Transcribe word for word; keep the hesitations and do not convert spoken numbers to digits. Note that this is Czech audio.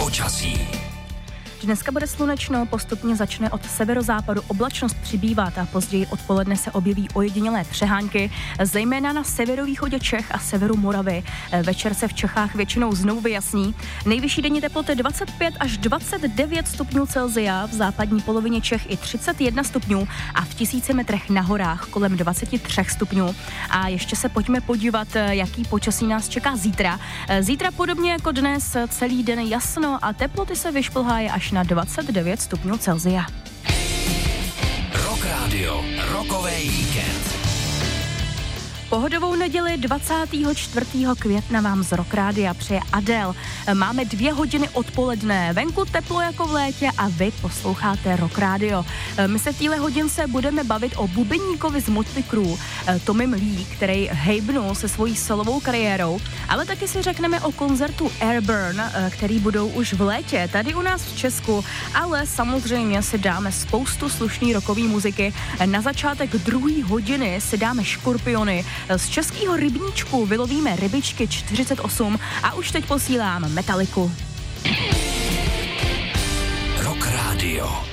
Počasí. Dneska bude slunečno, postupně začne od severozápadu oblačnost přibývat a později odpoledne se objeví ojedinělé přehánky, zejména na severovýchodě Čech a severu Moravy. Večer se v Čechách většinou znovu vyjasní. Nejvyšší denní teploty dvacet pět až dvacet devět stupňů Celsia, v západní polovině Čech i třicet jedna stupňů a v tisíci metrech na horách kolem dvacet tři stupňů. A ještě se pojďme podívat, jaký počasí nás čeká zítra. Zítra podobně jako dnes celý den jasno a teploty se vyšplhají až na dvacet devět stupňů Celsia. Rock Radio, rokový víkend. Pohodovou neděli dvacátého čtvrtého května vám z Rock Rádia přeje Adele. Máme dvě hodiny odpoledne, venku teplo jako v létě a vy posloucháte Rock Radio. My se v téhle hodince budeme bavit o bubeníkovi z Motley Crue, Tommym Lee, který hejbnul se svojí solovou kariérou, ale taky si řekneme o koncertu Airburn, který budou už v létě tady u nás v Česku, ale samozřejmě si dáme spoustu slušný rockový muziky. Na začátek druhé hodiny si dáme Škorpiony. Z českého rybníčku vylovíme rybičky čtyřicet osm a už teď posílám Metaliku. Rock Radio.